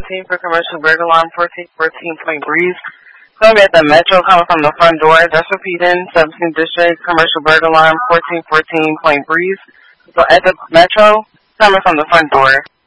for commercial burglar alarm 1414 Point Breeze. It's going to be at the Metro coming from the front door. That's repeating. 17th District, commercial burglar alarm 1414 Point Breeze. So at the Metro coming from the front door.